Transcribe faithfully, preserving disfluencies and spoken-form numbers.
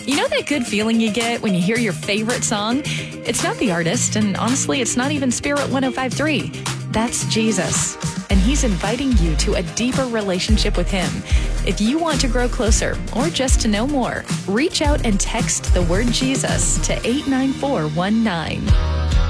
You know that good feeling you get when you hear your favorite song? It's not the artist, and honestly, it's not even Spirit one oh five point three. That's Jesus. And he's inviting you to a deeper relationship with him. If you want to grow closer or just to know more, reach out and text the word Jesus to eight nine four one nine.